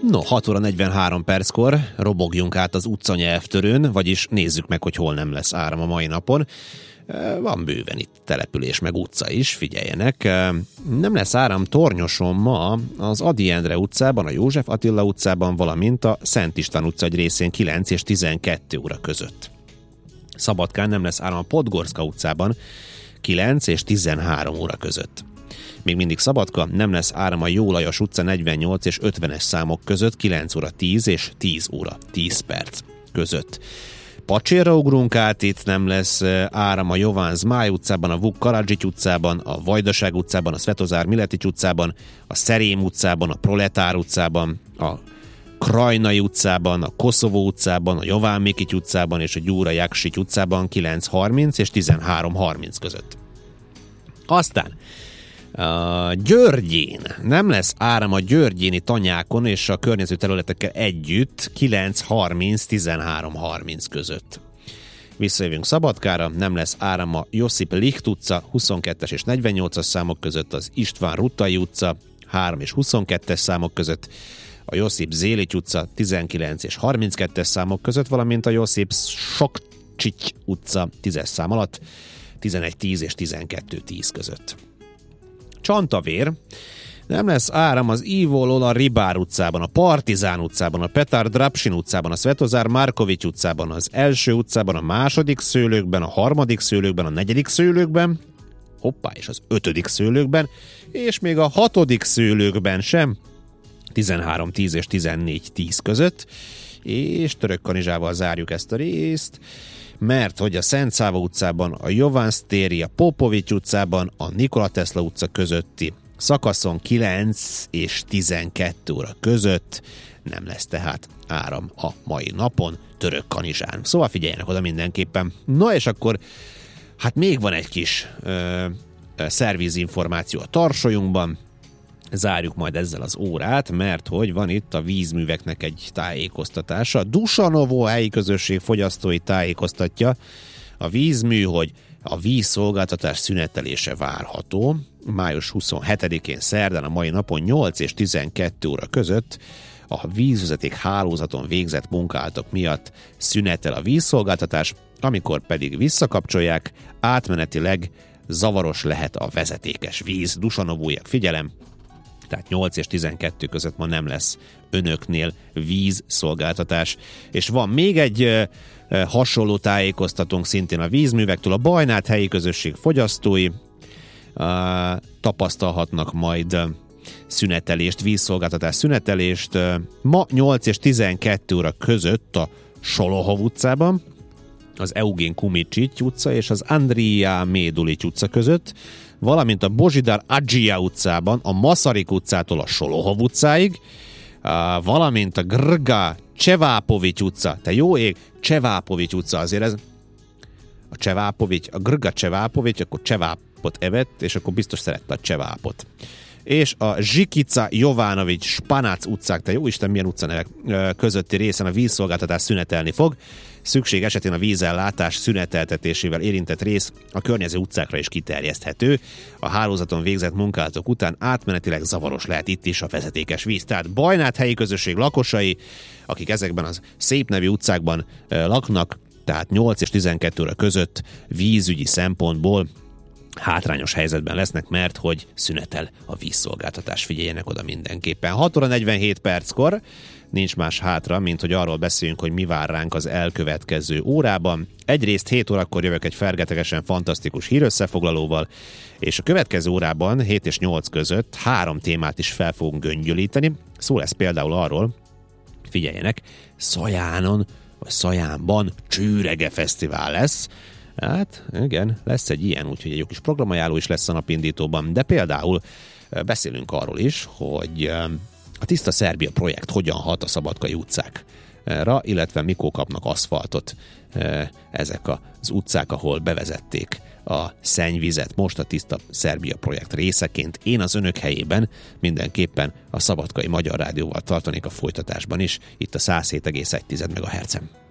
No, 6 óra 43 perckor robogjunk át az utcanyelvtörőn, vagyis nézzük meg, hogy hol nem lesz áram a mai napon. Van bőven itt település meg utca is, figyeljenek. Nem lesz áram Tornyoson ma az Ady Endre utcában, a József Attila utcában, valamint a Szent István utca egy részén 9 és 12 óra között. Szabadkán nem lesz áram a Podgorszka utcában 9 és 13 óra között. Még mindig Szabadka, nem lesz áram a Jó Lajos utca 48 és 50-es számok között 9 óra 10 és 10 óra 10 perc között. Pacsérra ugrunk át, itt nem lesz áram a Jován Zmáj utcában, a Vuk Karadzsics utcában, a Vajdaság utcában, a Svetozár Miletics utcában, a Szerém utcában, a Proletár utcában, a Krajnai utcában, a Koszovó utcában, a Jován Mikics utcában és a Gyura Jaksics utcában 9:30 és 13:30 között. Aztán Györgyén nem lesz áram a györgyéni tanyákon és a környező területekkel együtt 9:30-13:30 között. Visszajövünk Szabadkára, nem lesz áram a Josip Licht utca 22-es és 48-as számok között, az István Ruttai utca 3 és 22-es számok között, a Josip Zélics utca 19 és 32-es számok között, valamint a Josip Sokcsics utca 10-es szám alatt 11:10 és 12:10 között. Csantavér, nem lesz áram az Ivo Lola Ribár utcában, a Partizán utcában, a Petar Drapsin utcában, a Svetozár Markovics utcában, az első utcában, a második szőlőkben, a harmadik szőlőkben, a negyedik szőlőkben, és az ötödik szőlőkben, és még a hatodik szőlőkben sem, 13:10 és 14:10 között, és Törökkanizsával zárjuk ezt a részt, mert hogy a Szent Száva utcában, a Jovánsztéri, a Popovics utcában, a Nikola Tesla utca közötti szakaszon 9 és 12 óra között nem lesz tehát áram a mai napon Törökkanizsán. Szóval figyeljenek oda mindenképpen. Na és akkor hát még van egy kis szervizinformáció a tarsolyunkban. Zárjuk majd ezzel az órát, mert hogy van itt a vízműveknek egy tájékoztatása. Dusanovo helyi közösség fogyasztói tájékoztatja a vízmű, hogy a vízszolgáltatás szünetelése várható. Május 27-én szerdán a mai napon 8 és 12 óra között a vízvezeték hálózaton végzett munkálatok miatt szünetel a vízszolgáltatás, amikor pedig visszakapcsolják, átmenetileg zavaros lehet a vezetékes víz. Dusanovóiak, figyelem! Tehát 8 és 12 között ma nem lesz önöknél vízszolgáltatás. És van még egy hasonló tájékoztatónk szintén a vízművektől. A Bajnát helyi közösség fogyasztói tapasztalhatnak majd szünetelést, vízszolgáltatás szünetelést. Ma 8 és 12 óra között a Solohov utcában, az Eugén Kumicsics utca és az Andrija Médulics utca között, valamint a Bozsidar Adzsia utcában, a Masaryk utcától a Solohov utcáig, valamint a Grga Csevápovics utca, te jó ég, Csevápovics utca, azért ez a Csevápovics, a Grga Csevápovics, akkor Csevápot evett, és akkor biztos szerette a Csevápot. És a Zsikica Jovanovics Spanác utcák, te jó Isten, milyen utcanevek közötti részen a vízszolgáltatás szünetelni fog. Szükség esetén a vízellátás szüneteltetésével érintett rész a környező utcákra is kiterjeszthető. A hálózaton végzett munkálatok után átmenetileg zavaros lehet itt is a vezetékes víz. Tehát Bajnát helyi közösség lakosai, akik ezekben az szép nevű utcákban laknak, tehát 8 és 12 óra között vízügyi szempontból hátrányos helyzetben lesznek, mert hogy szünetel a vízszolgáltatás. Figyeljenek oda mindenképpen. 6 óra 47 perckor nincs más hátra, mint hogy arról beszéljünk, hogy mi vár ránk az elkövetkező órában. Egyrészt 7 órakor jövök egy fergetegesen fantasztikus hírösszefoglalóval, és a következő órában 7 és 8 között 3 témát is fel fogunk göngyölíteni. Szó lesz például arról, figyeljenek, Szajánon, vagy Szajánban Csőrege Fesztivál lesz. Hát igen, lesz egy ilyen, úgyhogy egy jó kis programajánló is lesz a napindítóban, de például beszélünk arról is, hogy a Tiszta Szerbia projekt hogyan hat a szabadkai utcákra, illetve mikor kapnak aszfaltot ezek az utcák, ahol bevezették a szennyvizet most a Tiszta Szerbia projekt részeként. Én az önök helyében mindenképpen a Szabadkai Magyar Rádióval tartanék a folytatásban is, itt a 107,1 MHz-en.